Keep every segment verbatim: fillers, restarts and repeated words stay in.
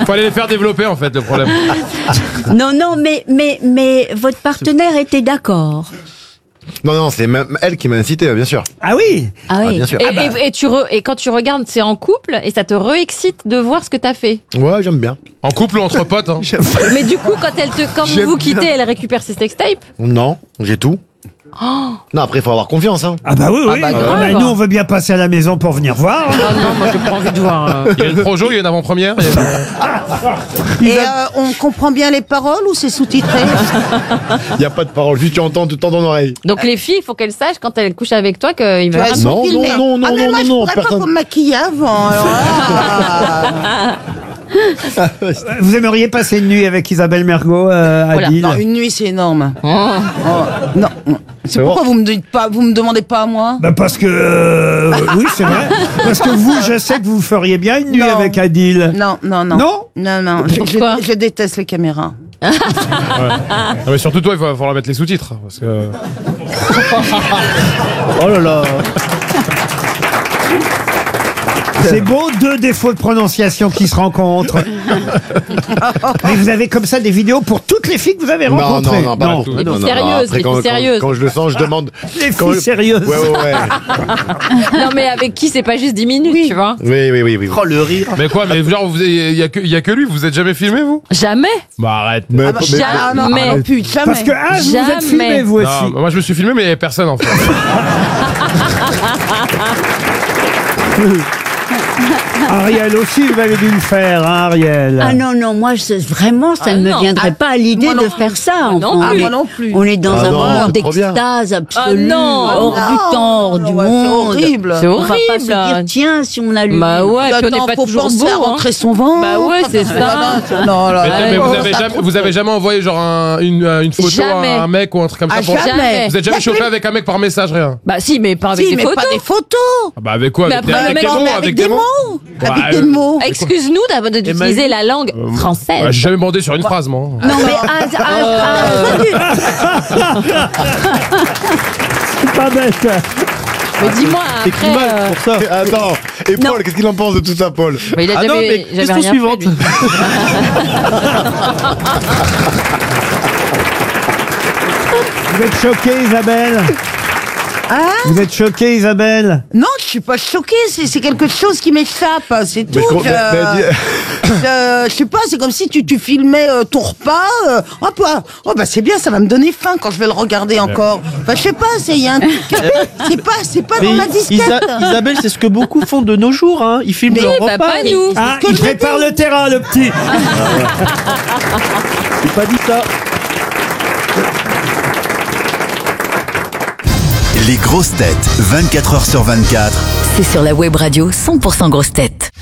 Fallait les faire développer en fait, le problème. Non, non, mais, mais, mais votre partenaire était d'accord. Non, non, c'est même elle qui m'a incité, bien sûr. Ah oui. Ah oui. Ah, bien sûr. Et, Ah bah. et- et tu re- et quand tu regardes, c'est en couple et ça te re-excite de voir ce que t'as fait. Ouais, j'aime bien. En couple ou entre potes hein. Mais du coup, quand elle te, quand vous J'aime vous quittez, bien. elle récupère ses sextapes. Non, j'ai tout. Non, après, il faut avoir confiance. Hein. Ah bah oui, oui. Ah bah Ah grave. bah, nous, on veut bien passer à la maison pour venir voir. Ah non, moi j'ai pas envie de voir. euh. Il y a une projo, il y a une avant-première. il y a une- Et euh, on comprend bien les paroles ou c'est sous-titré? Il n'y a pas de parole, juste tu entends tout le temps ton oreille. Donc les filles, il faut qu'elles sachent quand elles couchent avec toi qu'il va. Elles sont Non, filmées. non, non, ah, mais non, moi, non, je non, pourrais personne. pas me maquiller avant. Alors là. Vous aimeriez passer une nuit avec Isabelle Mergo, euh, Voilà. Adil? Non, une nuit, c'est énorme. Oh. Oh, non. C'est pourquoi vous me dites pas, vous me demandez pas à moi? Bah parce que euh, oui, c'est vrai. Parce que vous, je sais que vous feriez bien une nuit Non. avec Adil. Non, non, non. Non Non, non. Je, Pourquoi je- je déteste les caméras. Ouais. Non, mais surtout toi, il va falloir mettre les sous-titres. Parce que... Oh là là. C'est beau, deux défauts de prononciation qui se rencontrent. Mais vous avez comme ça des vidéos pour toutes les filles que vous avez Non, rencontrées. non, non, pas du tout. Les Non, filles non, sérieuses, après, les quand, filles quand- sérieuses. Quand je le sens, je demande. Les Quand filles je- sérieuses. Ouais, ouais, ouais. Non mais avec qui c'est pas juste dix minutes, tu vois. Oui, oui, oui, oui. Oh, le rire. Mais quoi, mais genre, vous- il y, a que- il y a que lui, vous êtes jamais filmé, vous? Jamais. Bah arrête. Mais, Ah bah, mais- ah, non, jamais. ah non plus, jamais. Parce que ah, vous vous êtes Jamais. filmé vous aussi. Non, moi je me suis filmé, mais il y avait personne en fait. Ariel aussi, vous avez dû le faire, hein, Ariel. Ah non, non, moi, je- vraiment, ça Ah ne me non. viendrait Ah, pas à l'idée moi de non faire ça. Non Enfin, plus. on est- Moi non plus. On est dans Ah un non, moment c'est trop bien. d'extase absolue, Ah non. hors du temps, hors du ouais, monde. C'est horrible. C'est On va pas se horrible. dire, tiens, si on a lu. Bah ouais, puis on Attends, n'est pas faut toujours penser beau. à hein. rentrer son ventre. Bah ouais, c'est ça. Non, là, Mais, là, mais vous, oh, avez ça jamais, trouve- vous avez jamais envoyé genre un- une, une photo Jamais. à un mec ou un truc comme ça Ah, pour le- jamais. Vous êtes jamais chopé avec un mec par message, rien? Bah si, mais pas avec Si, des mais photos. pas des photos. Ah bah avec quoi? Mais Avec, après, des, le avec mec- des mots? Non, mais Avec, avec des des mots? mots. Ouais, Avec des euh, mots. Excuse-nous d'avoir- d'utiliser la langue française. Ouais, j'ai jamais bandé sur une phrase, moi. Non, mais ah, ah, C'est pas bête. Mais dis-moi T'écris après. mal euh, pour ça. Attends, et Non. Paul, qu'est-ce qu'il en pense de tout ça, Paul? mais il a Ah non, jamais, mais jamais question rien suivante. fait, lui. Vous êtes choquée, Isabelle? Hein? Vous êtes choquée, Isabelle? Non, je suis pas choquée, c'est c'est quelque chose qui m'échappe, c'est tout. Mais comment- Je, mais- mais je, je sais pas, c'est comme si tu, tu filmais euh, ton repas. Euh, hop, ah, oh bah c'est bien, ça va me donner faim quand je vais le regarder encore. Enfin, je sais pas, c'est y a un- c'est pas, c'est pas dans Mais ma disquette. Isa- Isabelle, c'est ce que beaucoup font de nos jours. Hein. Ils filment Mais leur bah, repas. pas nous. Ah, que il je prépare dis. le terrain, le petit. J'ai pas dit ça. Les grosses têtes, vingt-quatre heures sur vingt-quatre. C'est sur la web radio cent pour cent grosses têtes.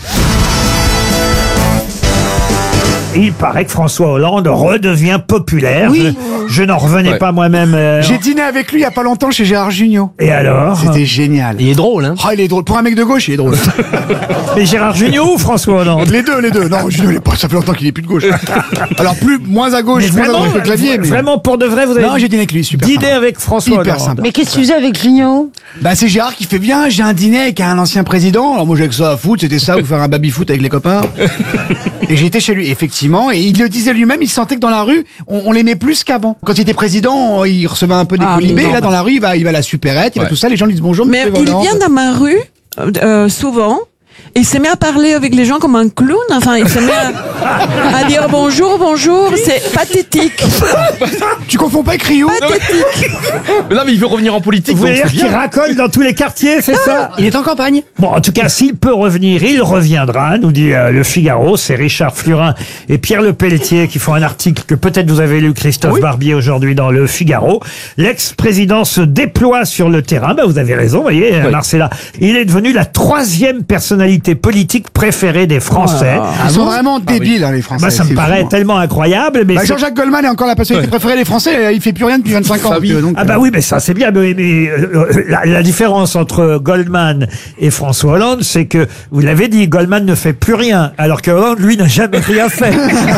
Il paraît que François Hollande redevient populaire. Oui. Je, je n'en revenais Ouais. pas moi-même. euh, J'ai dîné avec lui il y a pas longtemps chez Gérard Jugnot. Et alors? C'était génial. Il est drôle, hein. Ah, il est drôle. Pour un mec de gauche, il est drôle. Mais Gérard Jugnot ou François Hollande? Les deux, les deux. Non, Jugnot, il est pas, ça fait longtemps qu'il est plus de gauche. Alors, plus, moins à gauche, Mais moins à vraiment, droite que le clavier. Mais... vraiment pour de vrai, vous avez Non, j'ai dîné avec lui, super dîné sympa. avec François Hyper Hollande. sympa. Mais qu'est-ce que tu faisais avec Gignot? Bah, c'est Gérard qui fait bien. J'ai un dîner avec un ancien président. Alors, moi, j'ai que ça à foutre. C'était ça, ou faire un baby-foot avec les copains. Et j'étais chez lui, effectivement. Et il le disait lui-même, il sentait que dans la rue, on, on l'aimait plus qu'avant. Quand il était président, il recevait un peu des Ah, colibés. mais Et là, dans la rue, il va, il va à la supérette, il va Ouais. tout ça. Les gens lui disent bonjour, Mais monsieur il Hollande. vient dans ma rue, euh, souvent, et il se met à parler avec les gens comme un clown. Enfin, il se met à, à dire bonjour, bonjour. C'est pathétique. Tu confonds pas avec Rio? Mais non, mais il veut revenir en politique. Vous voulez donc dire c'est qu'il bien. racole dans tous les quartiers, c'est ça? Il est en campagne. Bon, en tout cas, s'il peut revenir, il reviendra, nous dit euh, le Figaro. C'est Richard Flurin et Pierre Le Pelletier qui font un article que peut-être vous avez lu, Christophe Barbier, aujourd'hui dans le Figaro. L'ex-président se déploie sur le terrain. Ben, vous avez raison, vous voyez, Oui. Marcella. Il est devenu la troisième personnalité politique préférée des Français. Ils sont vraiment débiles, hein, les Français. Bah, ça me c'est paraît fou, hein. tellement incroyable. Mais Bah, c'est- Jean-Jacques Goldman est encore la personnalité préférée des Français. Il fait plus rien depuis vingt-cinq ans. Ah oui. donc, donc, Ah bah oui, mais ça c'est bien. Mais, mais, euh, la, la différence entre Goldman et François Hollande, c'est que, vous l'avez dit, Goldman ne fait plus rien, alors que Hollande, lui, n'a jamais rien fait.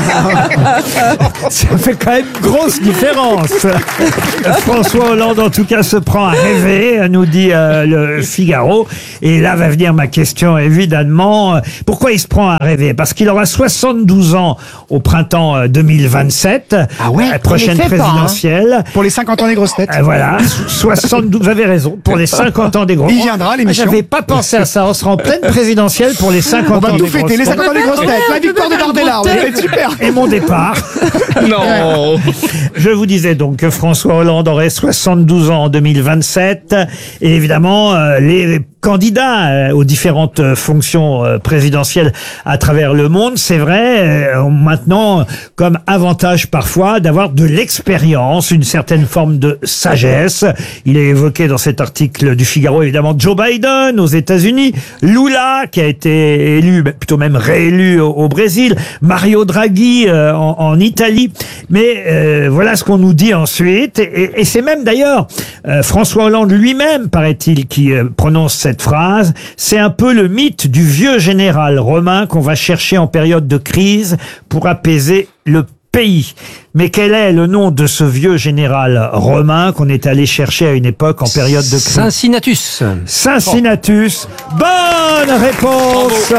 Ça fait quand même une grosse différence. François Hollande, en tout cas, se prend à rêver, nous dit euh, le Figaro. Et là va venir ma question, évidemment. finalement. Pourquoi il se prend à rêver? Parce qu'il aura soixante-douze ans au printemps euh, deux mille vingt-sept. Ah ouais, euh, prochaine on les fait pas, hein. présidentielle. Pour les cinquante ans des grosses têtes. Euh, voilà, soixante-douze, vous avez raison, pour les cinquante ans des grosses Il viendra, l'émission. J'avais pas pensé à ça, on sera en pleine présidentielle pour les cinquante On ans va tout des grosses fêter, les têtes. cinquante ans des grosses têtes, la victoire de Bardella, ça va être super. Et mon départ. Non. Je vous disais donc que François Hollande aurait soixante-douze ans en deux mille vingt-sept. Et évidemment, euh, les candidats euh, aux différentes euh, fonctions euh, présidentielles à travers le monde, c'est vrai, euh, ont maintenant comme avantage parfois d'avoir de l'expérience, une certaine forme de sagesse. Il est évoqué dans cet article du Figaro évidemment Joe Biden aux États-Unis, Lula qui a été élu, plutôt même réélu au, au Brésil, Mario Draghi euh, en, en Italie. Mais euh, voilà ce qu'on nous dit ensuite. Et, et c'est même d'ailleurs euh, François Hollande lui-même, paraît-il, qui euh, prononce cette phrase. C'est un peu le mythe du vieux général romain qu'on va chercher en période de crise pour apaiser le pays. Mais quel est le nom de ce vieux général romain qu'on est allé chercher à une époque en période de crise? Cincinnatus. Cincinnatus. Bonne réponse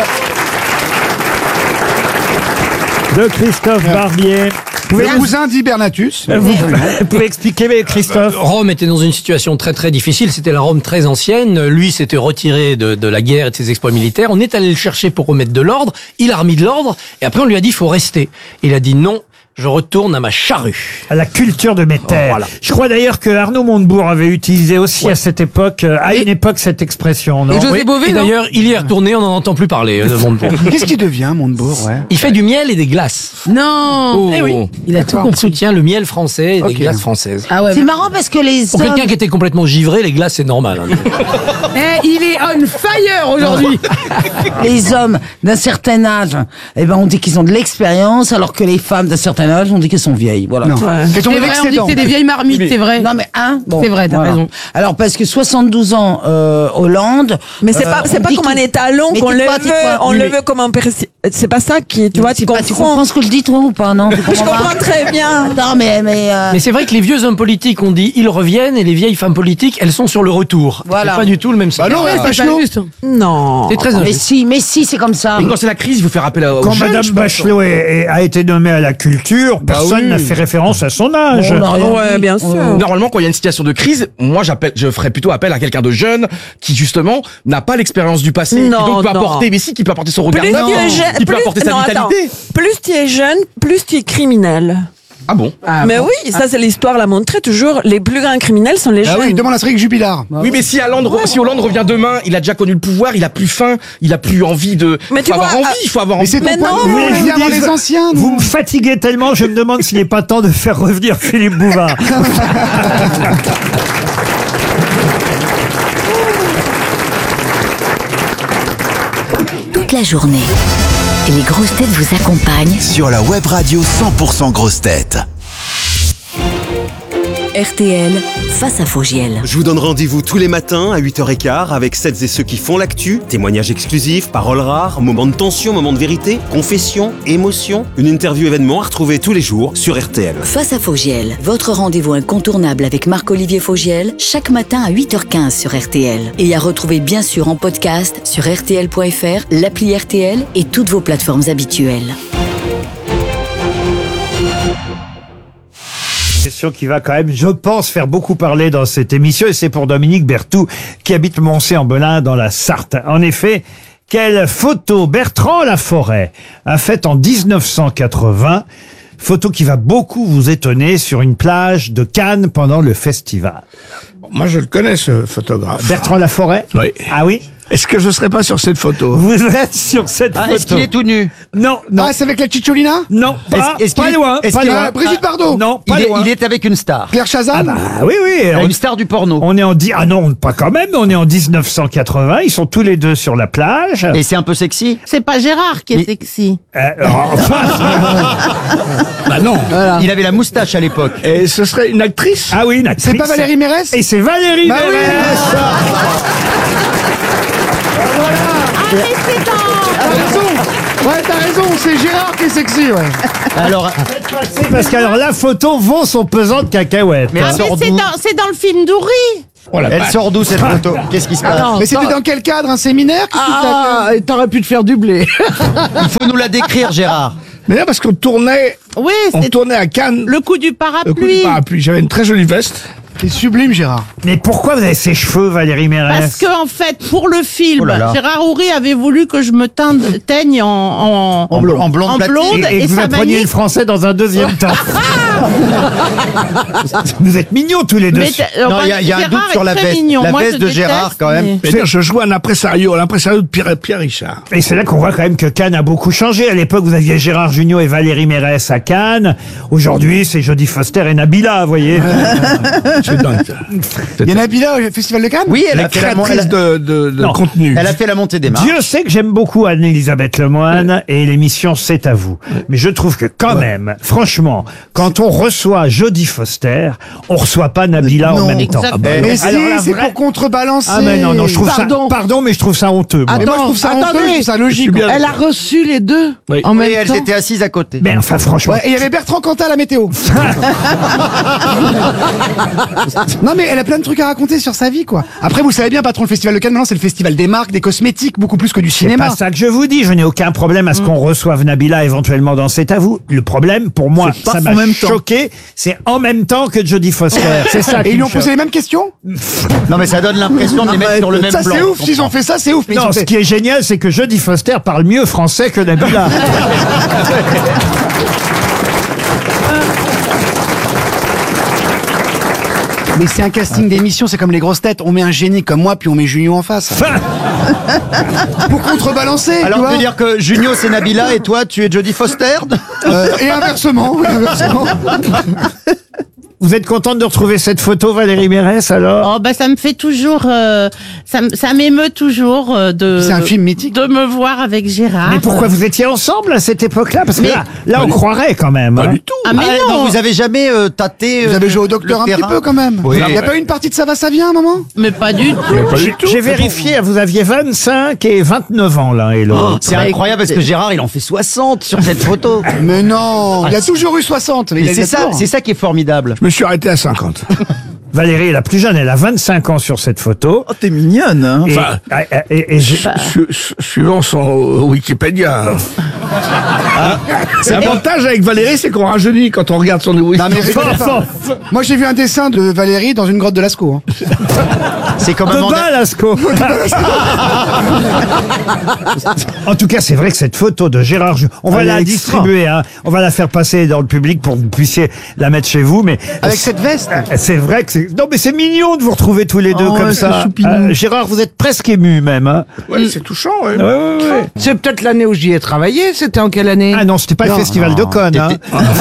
de Christophe Barbier. Le cousin d'Hibernatus. Vous, vous pouvez expliquer, mais Christophe? Rome était dans une situation très très difficile. C'était la Rome très ancienne. Lui s'était retiré de, de la guerre et de ses exploits militaires. On est allé le chercher pour remettre de l'ordre. Il a remis de l'ordre. Et après, on lui a dit, il faut rester. Il a dit non. Je retourne à ma charrue. À la culture de mes terres. Oh, voilà. Je crois d'ailleurs que Arnaud Montebourg avait utilisé aussi ouais. à cette époque, euh, à une époque, cette expression. Non? Et José Bové, oui, d'ailleurs, il y est retourné, on n'en entend plus parler de Montebourg. Qu'est-ce qu'il devient, Montebourg, ouais? Il fait du miel et des glaces. Non. Oh. Eh oui. Il a tout compris. Il soutient le miel français et Okay. des glaces françaises. Ah ouais, c'est marrant parce que les Pour hommes... quelqu'un qui était complètement givré, les glaces c'est normal. Hein. Eh, il est on fire aujourd'hui. Les hommes d'un certain âge, eh ben on dit qu'ils ont de l'expérience, alors que les femmes d'un certain âge, on dit qu'elles sont vieilles. Voilà. Non. Ouais. C'est vrai, on dit que c'est des vieilles marmites, c'est vrai. Non mais hein, bon, c'est vrai, t'as voilà. raison. Alors parce que soixante-douze ans, euh, Hollande. Mais c'est euh, pas, c'est pas comme un étalon mais qu'on le quoi, veut, quoi on oui, le mais... veut comme un persi... C'est pas ça qui, tu vois, tu pas, comprends. tu comprends ce que je dis toi ou pas, non? Je comprends très bien. Non mais mais. Euh... Mais c'est vrai que les vieux hommes politiques, on dit ils reviennent, et les vieilles femmes politiques, elles sont sur le retour. Voilà. C'est pas du tout le même sens. Bah non, c'est Bachelot. pas juste. Non. C'est très Mais injuste. si, mais si, c'est comme ça. Et quand c'est la crise, il faut faire appel à Quand Madame Bachelot est- est- a été nommée à la culture, Bah personne oui. n'a fait référence à son âge. On a rien Ouais, dit. bien sûr. Normalement, quand il y a une situation de crise, moi, j'appelle, je ferais plutôt appel à quelqu'un de jeune qui justement n'a pas l'expérience du passé, Non, qui donc peut non. apporter, mais si, qui peut apporter son regard Plus neuf, tu es jeune, qui peut plus, apporter sa non, attends. vitalité. Plus tu es jeune, plus tu es criminel. Ah bon? Mais oui, ça c'est l'histoire l'a montré toujours. Les plus grands criminels sont les Ah jeunes. oui, demande à Cédric Jubilard. Oui, mais si Hollande, si Hollande revient demain, il a déjà connu le pouvoir, il a plus faim, il a plus envie de. Mais il tu faut avoir vois, envie, il faut avoir Mais envie. c'est ton Mais point non, de vue, Oui, on je vient vous avant dis, les anciens, Vous nous. me fatiguez tellement, je me demande s'il n'est pas temps de faire revenir Philippe Bouvard. Toute la journée, les grosses têtes vous accompagnent Sur la web radio cent pour cent grosses têtes. R T L face à Fogiel. Je vous donne rendez-vous tous les matins à huit heures quinze avec celles et ceux qui font l'actu, témoignages exclusifs, paroles rares, moments de tension, moments de vérité, confessions, émotions, une interview événement à retrouver tous les jours sur R T L. Face à Fogiel, votre rendez-vous incontournable avec Marc-Olivier Fogiel, chaque matin à huit heures quinze sur R T L. Et à retrouver bien sûr en podcast sur R T L point F R, l'appli R T L et toutes vos plateformes habituelles. Question qui va quand même, je pense, faire beaucoup parler dans cette émission, et c'est pour Dominique Berthoud, qui habite Moncé-en-Belin dans la Sarthe. En effet, quelle photo Bertrand Laforêt a faite en dix-neuf cent quatre-vingts, photo qui va beaucoup vous étonner, sur une plage de Cannes pendant le festival. Moi, je le connais, ce photographe. Bertrand Laforêt? Oui. Ah oui? Est-ce que je serais pas sur cette photo? Vous êtes sur cette Ah, photo. est-ce qu'il est tout nu? Non, non. Ah, c'est avec la Cicciolina? Non, pas, Est-ce- est-ce pas qu'il est- loin. est-ce pas qu'il est- loin. Brigitte Bardot? Non, pas Il est- loin. il est avec une star. Claire Chazal? Ah bah oui, oui. Une On- star du porno. On est en di- ah non, pas quand même. On est en dix-neuf cent quatre-vingts. Ils sont tous les deux sur la plage. Et c'est un peu sexy? C'est pas Gérard qui est sexy. Euh, enfin, Bah non. Il avait la moustache à l'époque. Et ce serait une actrice? ah oui, une actrice. C'est pas Valérie Mérès? Et c'est Valérie Bah oui. Mérès. T'as raison. Ouais, t'as raison. c'est Gérard qui est sexy, ouais. Alors, Parce que alors la photo vaut son pesant de cacahuètes. mais hein. elle Mais sort c'est d'où dans, c'est dans le film d'Oury. Oh la Elle vache. sort d'où cette photo? Qu'est-ce qui se passe? Attends. Mais c'était dans quel cadre? Un séminaire? Qu'est-ce que Ah, et t'aurais pu te faire du blé. Il faut nous la décrire, Gérard. Mais non, parce qu'on tournait, Oui, on c'est tournait à Cannes. le coup du Le coup du parapluie. parapluie. J'avais une très jolie veste. t'es sublime, Gérard. Mais pourquoi vous avez ces cheveux, Valérie Mérès? Parce que en fait, pour le film, Oh là là. Gérard Houry avait voulu que je me teinte- teigne en, en, En blonde. En blonde en platine. blonde, Et, et et que vous ça appreniez manie- le français dans un deuxième temps. Vous êtes mignons tous les deux. Mais t'as- euh, Non, moi, il y a, il y a un Gérard doute est sur la très veste. mignon. La Moi, veste je de déteste, Gérard, quand même. mais- Mais dire, je joue un impresario, l'impresario de Pierre, Pierre Richard. Et c'est là qu'on voit quand même que Cannes a beaucoup changé. À l'époque, vous aviez Gérard Jugnot et Valérie Mérès à Cannes. Aujourd'hui, c'est Jodie Foster et Nabila, vous voyez. C'est dingue. ça. Il y en a Nabila au Festival de Cannes? Oui, elle La a fait la, mon- créatrice elle a- de, de, de Non. contenu. elle a fait la montée des marches. Dieu sait que j'aime beaucoup Anne-Elisabeth Lemoine et l'émission C'est à vous. Mais je trouve que quand même, franchement, quand on reçoit Jodie Foster, on reçoit pas Nabila en Non. même temps. Exactement. Eh, Mais si, Alors, la c'est vraie- pour contrebalancer. Ah mais non, non, je trouve Pardon. ça... Pardon, mais je trouve ça honteux. moi. Mais moi, je trouve ça Attendez. honteux, je trouve ça logique. Je suis bien- Elle a reçu les deux Oui. en même Et elles temps. étaient assises à côté. Mais enfin, franchement... Ouais, et il y avait Bertrand Cantat à la météo. Non mais elle a plein de trucs à raconter sur sa vie, quoi. Après, vous le savez bien, patron, le Festival de Cannes, maintenant c'est le festival des marques, des cosmétiques, beaucoup plus que du C'est cinéma. pas ça que je vous dis. Je n'ai aucun problème à ce qu'on reçoive Nabila éventuellement dans C'est à vous. Le problème, pour moi, C'est pas ça en m'a même temps. choqué. C'est en même temps que Jodie Foster. C'est ça. Et qui ils lui me ont posé choque. les mêmes questions? Non, mais ça donne l'impression de les mettre sur le même Ça plan. c'est ouf, s'ils ont fait ça, c'est ouf. Mais ils Non, ont ce fait- qui est génial, c'est que Jodie Foster parle mieux français que Nabila. Mais c'est un casting d'émission, c'est comme les grosses têtes. On met un génie comme moi, puis on met Junio en face. Pour contrebalancer, Alors, tu tu vois. veux dire que Junio c'est Nabila et toi tu es Jodie Foster? Euh, et inversement, et inversement. Vous êtes contente de retrouver cette photo, Valérie Mérès, alors? Oh bah ça me fait toujours, euh, ça, m- ça m'émeut toujours euh, de. C'est un film mythique. De me voir avec Gérard. Mais pourquoi vous étiez ensemble à cette époque-là? Parce que Mais- là, là, on croirait quand même. Pas hein. du tout. Ah mais Ah, non. donc vous avez jamais euh, tâté. Vous euh, avez joué au docteur le un petit terrain peu quand même. Oui. Il n'y a pas eu une partie de Ça va, ça vient à un moment? Mais pas du tout. Pas du tout. J'ai vérifié, vous aviez vingt-cinq et vingt-neuf ans l'un et l'autre. C'est incroyable parce que Gérard il en fait soixante sur cette photo. Mais non, il a toujours eu soixante. Mais il Mais a c'est ça, toujours. c'est ça qui est formidable. Je me suis arrêté à cinquante. Valérie est la plus jeune, elle a vingt-cinq ans sur cette photo. Oh, t'es mignonne, hein. Et, Enfin, et- et- et je- Su- su- Suivant son Wikipédia. L'avantage avec Valérie, c'est qu'on rajeunit quand on regarde son Non, mais Wikipédia. rigolez pas. Moi j'ai vu un dessin de Valérie dans une grotte de Lascaux. hein. C'est comme un de mandat. bas, Lascaux. En tout cas, c'est vrai que cette photo de Gérard, Ju- on va Elle la est extra. distribuer, hein. On va la faire passer dans le public pour que vous puissiez la mettre chez vous. Mais Avec cette veste. c'est vrai que c'est non, mais c'est mignon de vous retrouver tous les deux Oh, comme ouais, ça. c'est choupinou. Euh, Gérard, vous êtes presque ému même. Hein. Ouais, c'est touchant, ouais. Ouais, ouais, ouais. C'est peut-être l'année où j'y ai travaillé. C'était en quelle année? Ah non, c'était pas le festival de Cannes. Hein.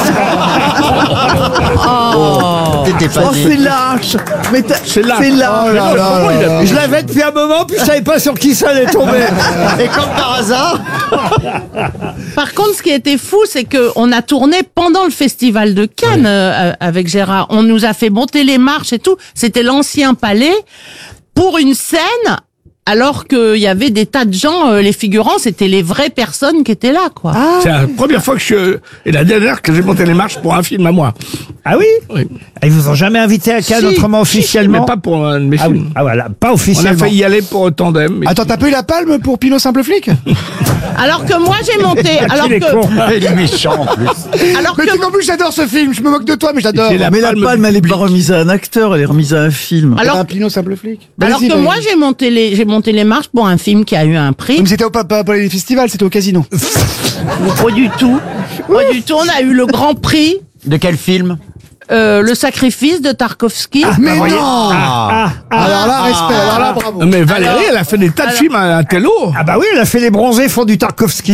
T'étais pas Oh, né. c'est lâche. Mais t'as- C'est là. c'est lâche. Oh là là là là. Je l'avais depuis un moment, puis je savais pas sur qui ça allait tomber. Et comme par hasard, Par contre, ce qui était fou, c'est que on a tourné pendant le festival de Cannes euh, avec Gérard. On nous a fait monter les marches et tout. C'était l'ancien palais pour une scène. Alors qu'il y avait des tas de gens, euh, les figurants, c'était les vraies personnes qui étaient là, quoi. C'est la première fois que je... Et la dernière que j'ai monté les marches pour un film à moi. Ah oui, Oui. Ah, ils vous ont jamais invité à Cannes Si, autrement si, si, officiellement? mais pas pour un de mes Ah oui, films. ah voilà, pas On a officiellement. failli y aller pour Tandem. mais- Attends, t'as pas eu la palme pour Pinot Simple Flic? Alors que moi, j'ai monté. Alors Il est con. que, il est méchant en plus. alors Mais que, tu non plus, j'adore ce film, je me moque de toi, mais j'adore. C'est la Mais la palme palme, du elle est public. pas remise à un acteur, elle est remise à un film. alors, Un Pinot Simple Flic. alors Vas-y, que vas-y. moi, j'ai monté les, j'ai monté les marches pour un film qui a eu un prix. Mais c'était au pas, pas, pas les festivals, c'était au casino. Pas du tout. Pas du tout. On a eu le grand prix, De quel film? euh, le sacrifice de Tarkovsky. Mais voyez. non. Ah, ah, Alors là, respect, alors là, bravo. Mais Valérie, elle a fait des tas de films à un télo. ah bah oui, elle a fait les bronzés font du Tarkovsky.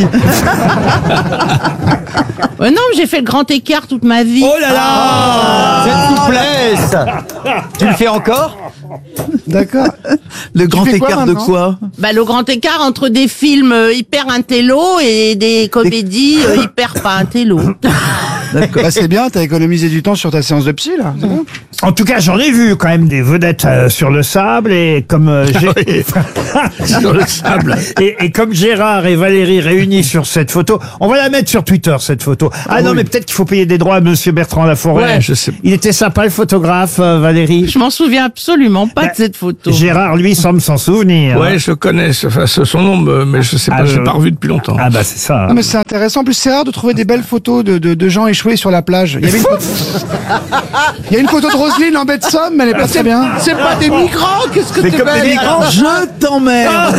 Euh, non, j'ai fait le grand écart toute ma vie. Oh là là. Cette souplesse. Tu le fais encore? D'accord. Le grand fais quoi écart de maintenant quoi? Bah, le grand écart entre des films euh, hyper intello et des comédies euh, hyper pas intello. D'accord. Bah, c'est bien, t'as économisé du temps sur ta séance de psy, là. C'est bon. En tout cas, j'en ai vu quand même des vedettes euh, sur le sable et comme euh, j'ai- Sur le sable. Et, et comme Gérard et Valérie réunis sur cette photo, on va la mettre sur Twitter cette photo. Ah non, oui. mais peut-être qu'il faut payer des droits à Monsieur Bertrand Laforêt. Ouais, je sais. Il était sympa le photographe, euh, Valérie. Je m'en souviens absolument pas Bah, de cette photo. Gérard, lui, semble s'en souvenir. Ouais, je connais ce- enfin, ce- son nom, euh, mais je sais pas, Ah, je je- l'ai pas revu depuis longtemps. Ah bah c'est ça. Non, mais c'est intéressant. En plus, c'est rare de trouver des belles photos de, de, de gens échoués sur la plage. Il y avait une photo... Il y a une photo de Roselyne en baie de Somme, mais elle est pas très bien. C'est pas des migrants, qu'est-ce que C'est tu comme veux des migrants. Je t'emmerde.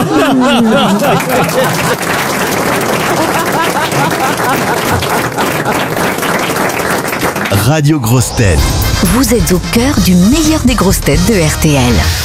Radio Grosses Têtes. Vous êtes au cœur du meilleur des grosses têtes de R T L.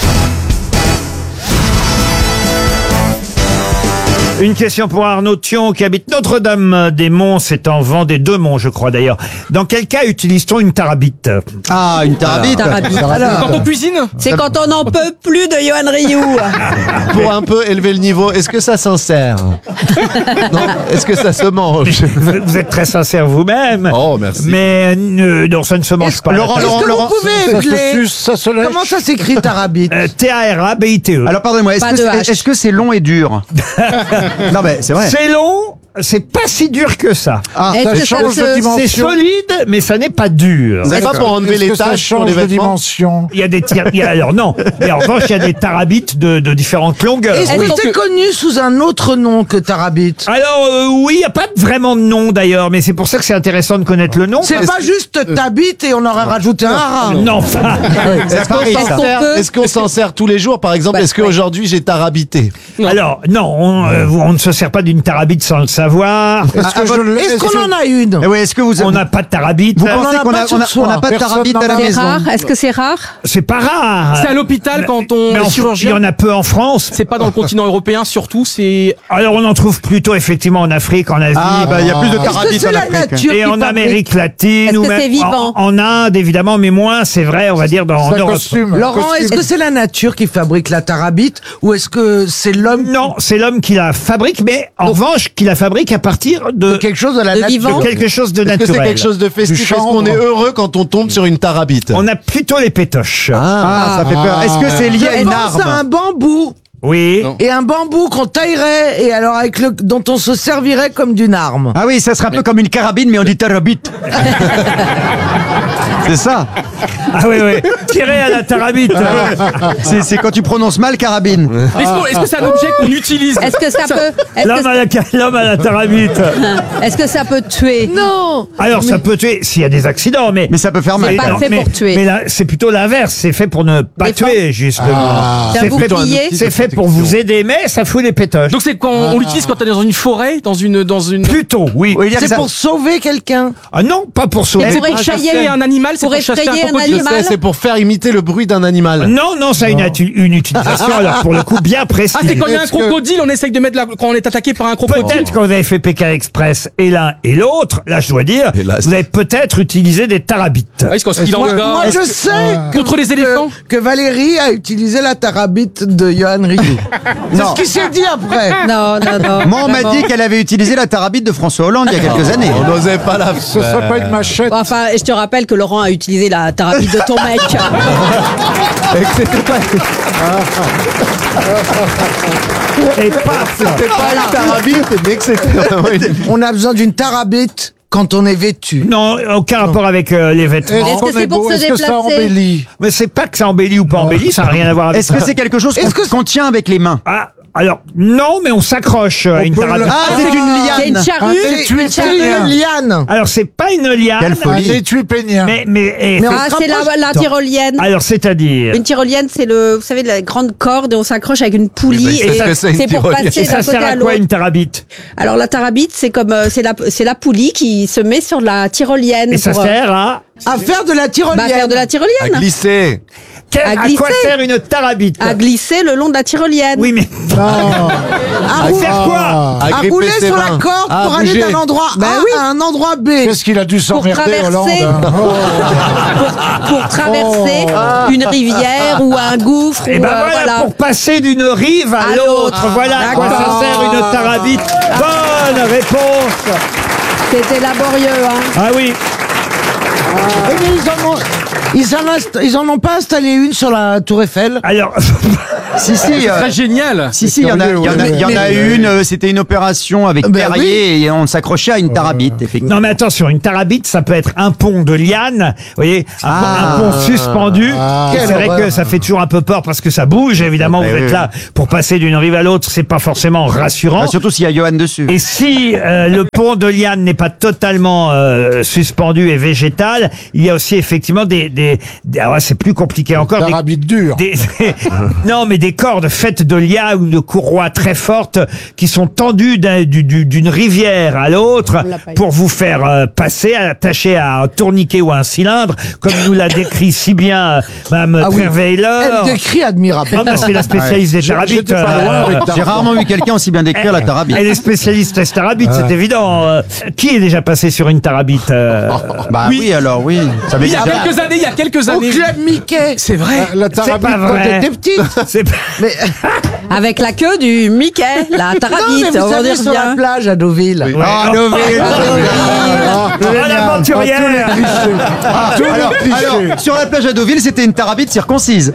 Une question pour Arnaud Thion qui habite Notre-Dame-des-Monts, c'est en Vendée, deux monts je crois d'ailleurs. Dans quel cas utilise-t-on une tarabite? Ah, une tarabite. Tarabite. Quand on cuisine C'est quand on n'en peut plus de Johan Rioux. Pour un peu élever le niveau, est-ce que ça s'insère? Non, est-ce que ça se mange? Vous vous êtes très sincère vous-même. Oh, merci. Mais euh, non, ça ne se mange pas. Laurent, Est-ce Laurent, que Laurent, vous pouvez Ça se épeler suce, ça se lèche. Comment ça s'écrit tarabite Euh, T A R A B I T E. Alors pardonnez-moi, est-ce Pas que de c'est H. est-ce que c'est long et dur? Non mais c'est vrai. C'est long, c'est pas si dur que ça. Ah, Est-ce Ça que ça change de se... dimension. C'est solide, mais ça n'est pas dur. c'est pas pour enlever Est-ce les que ça taches sur change les de vêtements? dimension? Il y a des tirs, il y a- alors non. Mais en revanche, il y a des tarabites de, de différentes longueurs. Est-ce Oui. que c'est connu sous un autre nom que tarabite Alors euh, oui, il n'y a pas vraiment de nom d'ailleurs, mais c'est pour ça que c'est intéressant de connaître le nom. C'est pas juste t'habites et on aurait rajouté un rat. Non, pas. Est-ce qu'on Est-ce s'en qu'on sert, peut- est-ce qu'on s'en sert tous les jours? Par exemple, Bah, est-ce qu'aujourd'hui j'ai tarabité? Alors non, on, euh, on ne se sert pas d'une tarabite sans le savoir. Est-ce que je le- Est-ce est-ce qu'on que- en a une Eh oui, est-ce que vous On n'a pas de tarabite. vous on en pensez a qu'on pas a sur on a, soi. on n'a pas de Personne tarabite à la n'en a. C'est maison? rare. Est-ce que c'est rare? C'est pas rare. C'est à l'hôpital quand on Mais est en- chirurgien. Il y en a peu en France. C'est pas dans le continent européen, surtout, c'est... Alors on en trouve plutôt effectivement en Afrique, en Asie. Ah bah il y a plus de Est-ce que tarabite c'est en la Afrique. nature Et qui en fabrique Amérique latine Est-ce ou que même c'est vivant en, en Inde évidemment, mais moins c'est vrai, on va dire dans en C'est un Europe. costume. Laurent, Costume. est-ce que c'est la nature qui fabrique la tarabite ou est-ce que c'est l'homme Non, c'est l'homme qui la fabrique, mais en revanche qui la fabrique à partir de, de quelque chose de la De nature vivant. de quelque chose de Est-ce que naturel. c'est quelque chose de festif? Du Est-ce qu'on chanvre. est heureux quand on tombe sur une tarabite? On a plutôt les pétoches. Ah, ça fait peur. Est-ce que c'est lié à Je une pense à un arme? bambou Oui. et un bambou qu'on taillerait et alors avec le dont on se servirait comme d'une arme. Ah oui, ça serait un peu comme une carabine mais on dit tarabite. C'est ça. Ah oui, oui. Tirer à la tarabite. C'est c'est quand tu prononces mal carabine. Est-ce que- est-ce que c'est un objet qu'on utilise? Est-ce que ça peut... Est-ce L'homme que, à la, l'homme à la tarabite. est-ce que ça peut tuer? Non. Alors ça peut tuer s'il y a des accidents, mais Mais ça peut faire mal. C'est pas non, fait mais- pour tuer. Mais là, c'est plutôt l'inverse. C'est fait pour ne pas Défendre. tuer, justement. C'est un C'est fait, bouclier. c'est fait pour vous aider, mais ça fout les pétoches. Donc c'est quand on l'utilise quand on est dans une forêt, dans une... Dans une... Plutôt, oui. Oui, il y a C'est ça- pour sauver quelqu'un. Ah non, pas pour sauver. Mais pour Pour chasser effrayer un animal, c'est pour pour chasser effrayer un un crocodile. Je sais, animal. c'est pour faire imiter le bruit d'un animal. Non, non, ça a une, atu- une utilisation, alors pour le coup, bien précise. Ah, c'est quand il y a un Est-ce que- crocodile, on essaye de mettre la... quand on est attaqué par un crocodile. Peut-être quand vous avez fait Pékin Express et l'un et l'autre, là je dois dire, Hélas. vous avez peut-être utilisé des tarabites. Ah oui, c'est quand il en Moi, moi, je sais que, Contre les éléphants que, que Valérie a utilisé la tarabite de Johan Rioux. C'est ce qui s'est dit après. Non, non, non. Moi, on m'a Non, dit non. qu'elle avait utilisé la tarabite de François Hollande il y a quelques années. On n'osait pas la Ce serait pas une machette? Bon, enfin, je te rappelle que Laurent a utilisé la tarabite de ton mec. Et que c'était pas- Et paf C'était pas une tarabite, mais que c'était vraiment une... On a besoin d'une tarabite quand on est vêtu. Non, aucun rapport avec euh, les vêtements. Est-ce que qu'on c'est est pour beau? se Est-ce que ça déplacer? embellit? Mais c'est pas que ça embellit ou pas embellit, ça n'a rien à voir avec Est-ce que ça. c'est quelque chose qu'on Est-ce que c'est- qu'on tient avec les mains? Ah, alors, non, mais on s'accroche à une peut le- tarabite. Ah, c'est une C'est une liane. charrue. Un étui Une C'est charrue. une liane. Alors, c'est pas une liane. Quelle Un folie. étui pénien. Mais, mais, eh, Mais on Ah, se c'est la, rapproche. la tyrolienne. alors, c'est-à-dire. Une tyrolienne, c'est le, vous savez, la grande corde et on s'accroche avec une poulie Oui, mais et qu'est-ce que c'est, une c'est pour tyrolienne passer Et d'un ça côté sert à à quoi l'autre. une tarabite? Alors la tarabite, c'est comme, euh, c'est la, c'est la poulie qui se met sur la tyrolienne. Et ça pour, euh, sert à, À faire de la tyrolienne. bah, faire de la à tyrolienne. glisser. Quel- À à glisser. quoi sert une tarabite? À glisser le long de la tyrolienne. Oui, mais À, à rou- faire quoi? À à gripper rouler ses sur reins. la corde À pour aller bouger. d'un endroit Bah A oui. à un endroit B. Qu'est-ce qu'il a dû s'emmerder, traverser. Hollande? hein? Pour, pour traverser une rivière ou un gouffre. Et ou, ben euh, voilà, voilà. pour passer d'une rive à, À l'autre. l'autre. Voilà à quoi ça D'accord. sert une tarabite. Bonne réponse C'était laborieux, hein. Ah oui. Eh bien, ils en ont, ils en, inst- ils en ont pas installé une sur la Tour Eiffel. Alors, Si, si. C'est euh, très génial. Si, si, il y en a, il y en a, il y en a une, euh, c'était une opération avec Ben Perrier et on s'accrochait à une tarabite, effectivement. non mais attention, une tarabite, ça peut être un pont de liane, vous voyez, un, pont- Ah. un pont suspendu. Ah. Et c'est Quelle vrai horreur. que ça fait toujours un peu peur parce que ça bouge, évidemment, Eh vous oui, êtes oui. là pour passer d'une rive à l'autre, c'est pas forcément rassurant. Ah, surtout s'il y a Johan dessus. Et si euh, le pont de liane n'est pas totalement euh, suspendu et végétal, il y a aussi effectivement des... des, des ah ouais, c'est plus compliqué encore. Des, Tarabite dur. des- non, mais des cordes faites de lias ou de courroies très fortes qui sont tendues d'un- du- du- d'une rivière à l'autre pour vous faire euh, passer, attachées à un tourniquet ou à un cylindre, comme nous l'a décrit si bien euh, Mme Ah oui. Trierweiler. Elle décrit admirablement. Ah, bah, c'est la spécialiste des Je- tarabites. j'étais pas loin avec J'ai rarement vu quelqu'un aussi bien décrire la tarabite. Elle est spécialiste des tarabites, c'est évident. Euh, Qui est déjà passé sur une tarabite euh, Bah oui, alors oui. Ça veut Il y dire a quelques années, il y a quelques Au années. club Mickey. C'est vrai. La, la C'est tarabite. pas Quand vrai. t'étais petite. C'est pas- Mais, Avec la queue du Mickey, la non, tarabite, mais vous on va savez, dire sur la bien. plage à Deauville. Ah, Deauville. Ah, l'aventurière. Ah, alors, alors, sur la plage à Deauville, c'était une tarabite circoncise.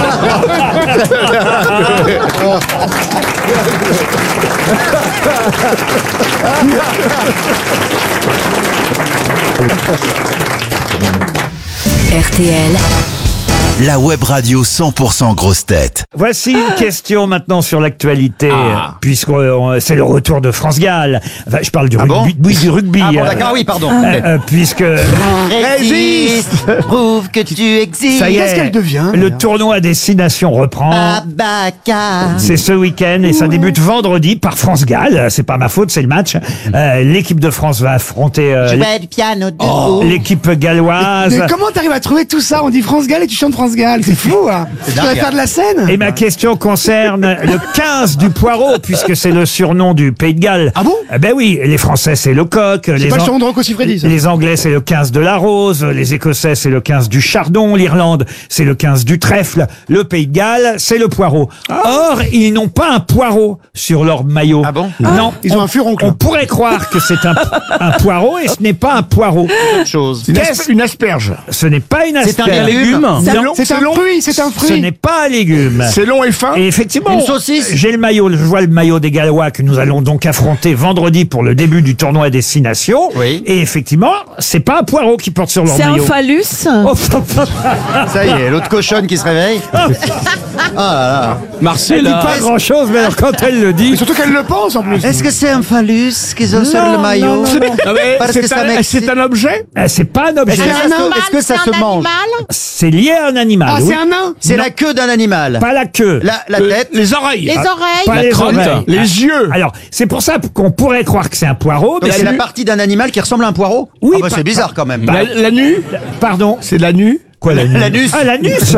R T L, La web radio cent pour cent grosse tête. Voici une question maintenant sur l'actualité, puisque euh, c'est le retour de France Gall. Enfin, je parle du Ah rugby. bon oui, du rugby. Ah bon, euh, d'accord, oui, pardon. euh, euh, puisque Résiste, prouve que tu existes. ça y Qu'est-ce est, qu'elle devient, le d'ailleurs tournoi à destination reprend. Abaka. C'est ce week-end et ça débute vendredi par France Gall. C'est pas ma faute, c'est le match. Euh, L'équipe de France va affronter euh, Je vais du piano Oh, debout. l'équipe galloise. Mais comment t'arrives à trouver tout ça? On dit France Gall et tu chantes France Gall. C'est fou, hein. Tu dingue, vas hein. faire de la scène? Et ma question concerne le quinze du poireau, puisque c'est le surnom du Pays de Galles. Ah bon? Eh ben oui, les Français c'est le coq, C'est les, pas le An- surnom de Rocco Siffredi, ça. les Anglais c'est le quinze de la rose, les Écossais c'est le quinze du chardon, l'Irlande c'est le quinze du trèfle, le Pays de Galles c'est le poireau. Or, ils n'ont pas un poireau sur leur maillot. Ah bon? Non. Ils ont on, un furoncle. on pourrait croire que c'est un, un poireau et ce n'est pas un poireau. Chose. Une, Qu'est-ce- asp- une asperge. Ce n'est pas une C'est un asperge. légume. Non, C'est un fruit, c'est un ce fruit. n'est pas un légume. C'est long et fin. Et effectivement, Une saucisse. j'ai le maillot, je vois le maillot des Gallois que nous allons donc affronter vendredi pour le début du tournoi à destination. Oui. Et effectivement, c'est pas un poireau qui porte sur leur C'est un maillot. phallus. Oh, Ça y est, l'autre cochonne qui se réveille. Ah là là. elle dit Marcella. pas grand chose, mais alors quand elle le dit. Et surtout qu'elle le pense, en plus. Est-ce que c'est un phallus qu'ils ont sur le maillot? Non, mais Parce que C'est ça un, m'excite. c'est un objet. eh, c'est pas un objet. Est-ce que ça se- est-ce que ça se mange? C'est lié à un animal. Ah, oui. c'est un nain? C'est la queue d'un animal. Pas la queue. La, la Le- tête. Les oreilles. Les oreilles. Pas la les crotte, oreilles. les yeux. Alors, c'est pour ça qu'on pourrait croire que c'est un poireau, mais C'est c'est la partie d'un animal qui ressemble à un poireau? Oui, Ah bah, pas- c'est bizarre quand même. La, la nuit. Pardon. C'est la nuit. Quoi, la nuit L'anus. Ah, l'anus.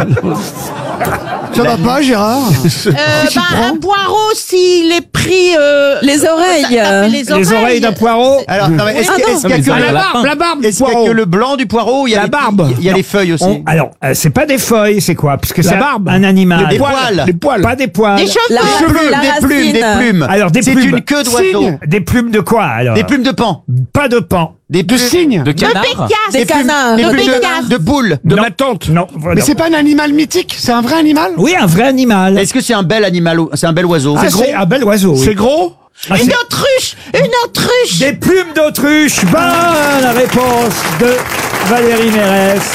Ça va pas, Gérard? Euh, bah, un poireau, s'il est pris... euh, Les oreilles. ça fait les oreilles. Les oreilles d'un poireau. Alors, non, mais est-ce Ah que- non. est-ce qu'il y a mais que ça, la la barbe? La barbe. Est-ce qu'il y a poireau. que le blanc du poireau ou il y a La les- barbe. Il y a les feuilles aussi. On- alors, euh, c'est pas des feuilles, c'est quoi? Puisque c'est un- barbe. un animal. Des poils. Les poils. Pas des poils. Des cheveux. La, Des plumes, la des plumes, des racine. plumes. Alors, des C'est plumes. une queue d'oiseau. Cygne. Des plumes de quoi, alors? Des plumes de pan. Pas de pan. Des De plumes cygne. De canard. Des plumes- canards. des De plumes bécasse. de, de poule. De Non. ma tante. Non, voilà. Mais c'est pas un animal mythique, c'est un vrai animal? Oui, un vrai animal. Est-ce que c'est un bel animal ou- C'est un bel oiseau. Ah, c'est un bel oiseau, oui. C'est gros. Ah, Une c'est- autruche. Une autruche. Des plumes d'autruche. Bonne réponse de Valérie Mérès.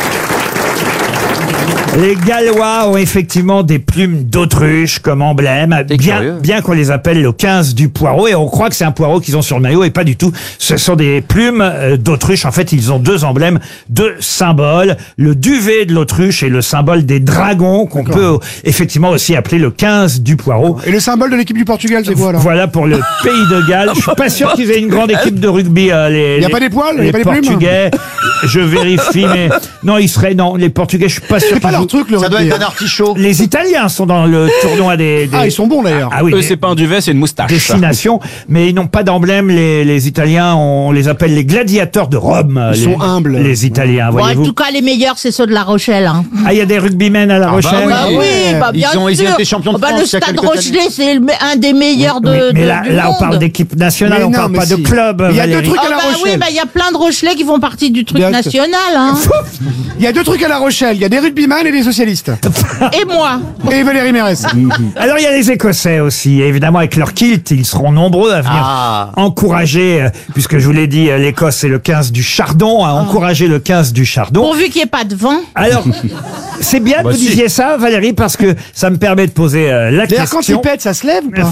Les Gallois ont effectivement des plumes d'autruche comme emblème, C'est bien, curieux. bien qu'on les appelle le quinze du poireau, et on croit que c'est un poireau qu'ils ont sur le maillot, et pas du tout. Ce sont des plumes euh, d'autruche. En fait, ils ont deux emblèmes, deux symboles. Le duvet de l'autruche et le symbole des dragons, qu'on peut euh, effectivement aussi appeler le quinze du poireau. Et le symbole de l'équipe du Portugal, c'est quoi alors? Voilà pour le pays de Galles. Je suis pas sûr qu'ils aient une grande équipe de rugby. euh, les, Y a les- pas des poils? Y a les pas des plumes? Portugais. Je vérifie, mais non, ils seraient non. Les Portugais, je suis pas sûr. C'est pas qu'ils leur leur truc, le Ça doit rugby. être un artichaut. Les Italiens sont dans le tournoi des... des- Ah, ils sont bons d'ailleurs. Ah oui, Eux, des- c'est pas un duvet, c'est une moustache. destination, mais ils n'ont pas d'emblème. Les, les Italiens, on les appelle les gladiateurs de Rome. Ils les, sont humbles. Les Italiens, Bon, en voyez-vous. tout cas, les meilleurs, c'est ceux de La Rochelle. Hein. Ah, il y a des rugbymen à La Rochelle. Bah oui, bah bien Ils ont- ils sûr. ont été champions de Oh, bah, France le il y a Stade quelques Rochelet, c'est le- un des meilleurs de, mais mais de- là, du là on monde. parle d'équipe nationale, Mais on non, parle mais pas si. de club. Il y a deux Valérie. trucs Oh à La bah oui, Rochelle. bah il y a plein de Rochelais qui font partie du truc Bien sûr. national. Hein. Il y a deux trucs à La Rochelle. Il y a des rugbyman et des socialistes. Et moi. Et Valérie Mérès. Alors il y a les Écossais aussi, et évidemment avec leur kilt, ils seront nombreux à venir Ah. encourager, euh, puisque je vous l'ai dit, euh, l'Écosse c'est le quinze du Chardon, à encourager le quinze du Chardon. Pourvu qu'il n'y ait pas de vent. Alors, c'est bien que Bah vous si. disiez ça, Valérie, parce que ça me permet de poser euh, la D'ailleurs, quand question. ils pètent, ça se lève ou pas?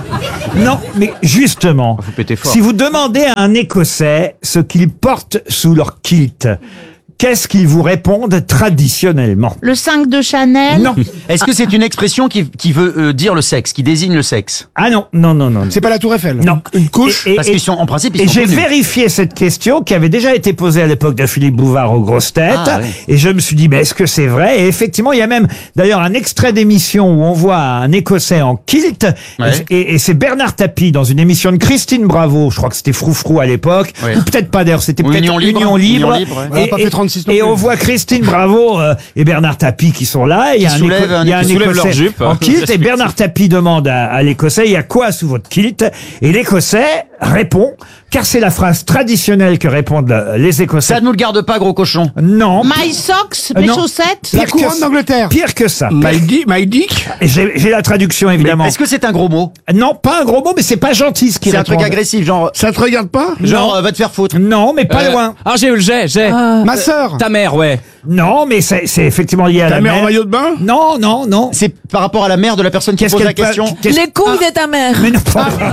Non, mais justement, Faut péter fort. si vous demandez à un Écossais ce qu'ils portent sous leur kilt, qu'est-ce qu'ils vous répondent traditionnellement? Le cinq de Chanel. Non. Est-ce que c'est une expression qui, qui veut euh, dire le sexe, qui désigne le sexe? Ah non, non, non, non. non. C'est pas la Tour Eiffel. Non. Une couche. Et- et- Parce qu'ils sont, en principe, ils Et sont j'ai connus. vérifié cette question qui avait déjà été posée à l'époque de Philippe Bouvard aux grosses têtes. Ah, oui. Et je me suis dit, mais est-ce que c'est vrai? Et effectivement, il y a même d'ailleurs un extrait d'émission où on voit un Écossais en kilt. Ouais. Et, et c'est Bernard Tapie dans une émission de Christine Bravo. Je crois que c'était Froufrou à l'époque. Ouais. Ou peut-être pas d'ailleurs, c'était Ou peut-être Union Libre. Union Libre. Union Libre, ouais. On a Et, pas et- fait trente-six non et plus. on voit Christine Bravo euh, et Bernard Tapie qui sont là. Et il y a Qui un, soulèvent Éco- un- il y a un qui soulèvent leur Écossais jupe. en kilt. Et Bernard Tapie demande à, à l'Écossais, il y a quoi sous votre kilt? Et l'Écossais répond, car c'est la phrase traditionnelle que répondent euh, les Écossais. Ça ne nous le garde pas, gros cochon. Non. My socks, Euh, mes non. chaussettes. La Pire que couronne ça. d'Angleterre. Pire que ça. My, di- my dick. Et J'ai j'ai la traduction évidemment. Est-ce que c'est un gros mot? Non, pas un gros mot, mais c'est pas gentil ce qu'il C'est un truc répondent. agressif, genre, Ça te regarde pas? genre, euh, va te faire foutre. Non, mais pas Euh, loin. Ah, j'ai, j'ai, j'ai. Ma sœur. Ta mère, ouais. Non, mais c'est c'est effectivement lié à Ta la mère en mer. maillot de bain? Non, non, non. C'est par rapport à la mère de la personne qui Qu'est-ce pose la qu'elle peut- question. qu'est-ce- Les couilles de ta mère. Mais non,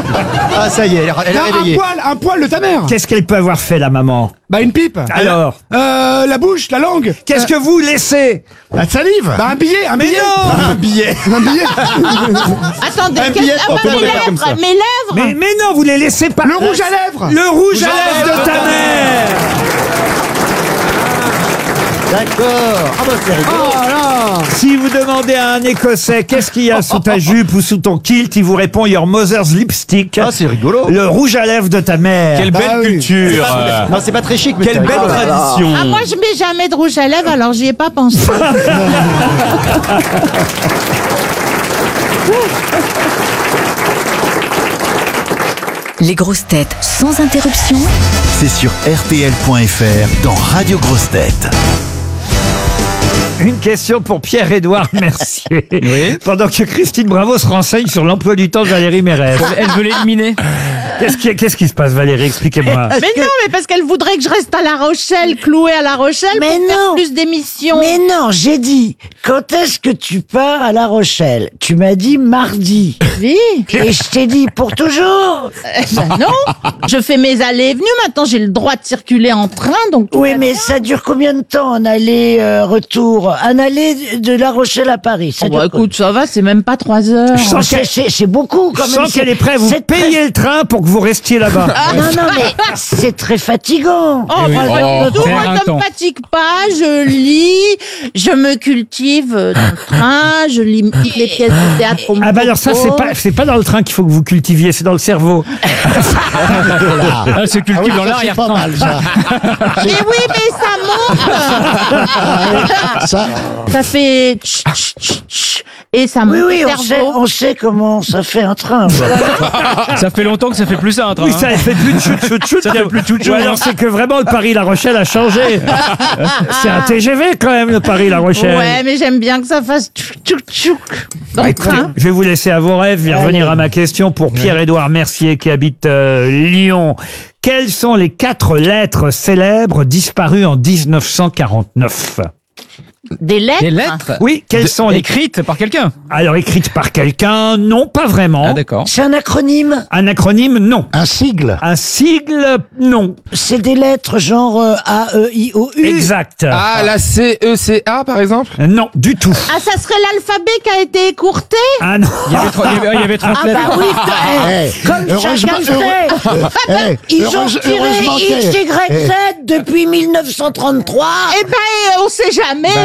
Ah, ça y est, elle, est- elle est Ah, un réveillée. poil, un poil de ta mère. qu'est-ce qu'elle peut avoir fait la maman? Bah une pipe. Alors, Euh, la bouche, la langue. qu'est-ce que vous laissez? La salive? Bah un billet, un Mais billet. non. Un billet. Un billet. Attendez, Un qu'est-ce- billet, ah, pour bah, tout le mes monde est pas comme lèvres, ça. mes lèvres. Mais, mais non, vous les laissez pas. Le rouge à lèvres. Le rouge à lèvres de ta mère. D'accord. Ah bah c'est rigolo. Oh là. Si vous demandez à un Écossais qu'est-ce qu'il y a sous ta jupe ou sous ton kilt, il vous répond Your mother's lipstick. Ah, c'est rigolo. Le rouge à lèvres de ta mère. Quelle Bah belle oui. culture. euh. Non, c'est pas très chic, mais Quelle c'est belle rigolo. tradition. Ah, moi, je mets jamais de rouge à lèvres, alors j'y ai pas pensé. Les grosses têtes sans interruption. C'est sur R T L point F R dans Radio Grosses Têtes. Une question pour Pierre-Édouard Mercier. Pendant que Christine Bravo se renseigne sur l'emploi du temps de Valérie Mérès. Elle veut l'éliminer. Qu'est-ce qui, qu'est-ce qui se passe, Valérie? Expliquez-moi. Mais non, mais parce qu'elle voudrait que je reste à La Rochelle, clouée à La Rochelle, Mais pour faire non. plus d'émissions. Mais non, j'ai dit, quand est-ce que tu pars à La Rochelle? Tu m'as dit mardi. Oui. Et je t'ai dit pour toujours. Eh ben non, je fais mes allées et venues. Maintenant, j'ai le droit de circuler en train, donc. tout Oui, va mais bien. ça dure combien de temps en aller-retour? Un aller de La Rochelle à Paris. Ça Oh, dure bah, écoute, ça va, c'est même pas trois heures. Je sens C'est- qu'elle- C'est c'est beaucoup quand Je même. sens qu'elle est prête à vous C'est très- payer le train pour que vous restiez là-bas. Ah, non, non, mais c'est très fatigant. Oh, bah, Oh, pas du tout, faire moi, un ça temps. me fatigue pas, je lis, je me cultive euh, dans le train, je lis toutes les pièces de théâtre qu'on me Ah bah alors ça, c'est propose. pas, c'est pas dans le train qu'il faut que vous cultiviez, c'est dans le cerveau. Elle se cultive Ah oui, dans ça, c'est l'arrière-train. pas mal, ça. Mais oui, mais ça monte. Ça. Ça fait tch, tch, tch, tch, et ça monte Oui, oui, au on sait, cerveau. on sait comment ça fait un train. Ça fait longtemps que ça fait plus ça, un train. Oui, hein. ça fait plus de chut chut chut. Ça fait plus de chut chut. Ou alors c'est que vraiment le Paris-La Rochelle a changé. C'est un T G V quand même, le Paris-La Rochelle. Ouais, mais j'aime bien que ça fasse tchouk tchouk tchouk dans Bah, le écoutez, train. je vais vous laisser à vos rêves, et revenir à ma question pour Pierre-Édouard Mercier qui habite euh, Lyon. Quelles sont les quatre lettres célèbres disparues en dix-neuf cent quarante-neuf? Des lettres. Des lettres Oui, quelles De- sont les... Écrites par quelqu'un. Alors, écrites par quelqu'un, non, pas vraiment. Ah, d'accord. C'est un acronyme. Un acronyme, non. Un sigle. Un sigle, non. C'est des lettres genre euh, A, E, I, O, U. Exact. Ah, la C E C A, par exemple? Non, du tout. Ah, ça serait l'alphabet qui a été écourté? Ah non. Il y avait, trois- il y avait, il y avait trente Ah lettres. bah oui, eh, Eh, comme heureusement- chacun heureux- sait. Euh, Ah bah, eh, ils ont heureuse- tiré heureusement X, que- Y, Z depuis mille neuf cent trente-trois. Eh ben, on sait jamais. Bah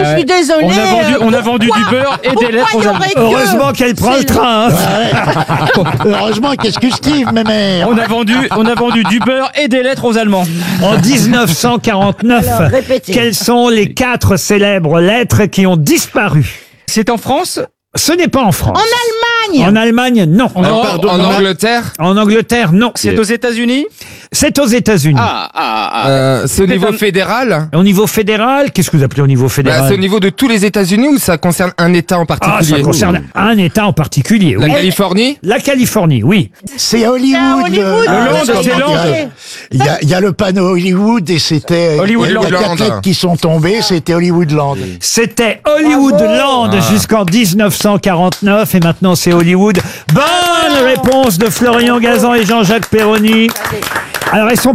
je suis désolée. On a vendu, euh, on a vendu pourquoi- du beurre et des pourquoi lettres il aux y Allemands. aurait que- Heureusement qu'elle prend le train. hein. Heureusement, qu'est-ce que Steve, mémère? On a vendu, on a vendu du beurre et des lettres aux Allemands. En dix-neuf cent quarante-neuf, Alors, répétez. quelles sont les quatre célèbres lettres qui ont disparu? C'est en France? Ce n'est pas en France. En Allemagne. En Allemagne, non. En, En Angleterre, En Angleterre, non. C'est aux États-Unis? C'est aux États-Unis. Ah, ah, ah. euh, c'est au C'était niveau un- fédéral. Au niveau fédéral, qu'est-ce que vous appelez au niveau Bah, fédéral? c'est au niveau de tous les États-Unis ou ça concerne un État en Ah, particulier? ça concerne un État en particulier. La oui. Californie. La Californie, oui. C'est Hollywood. C'est à Hollywood. le- Le le- Land, comment c'est Land. dirais-je Il y a, il y a le panneau Hollywood et c'était Hollywood il y a Land. quatre lettres qui sont tombées, c'était Hollywoodland. C'était Hollywoodland Ah. jusqu'en dix-neuf cent quarante-neuf et maintenant c'est Hollywood. Bonne réponse de Florian Gazan et Jean-Jacques Perroni. Alors elles sont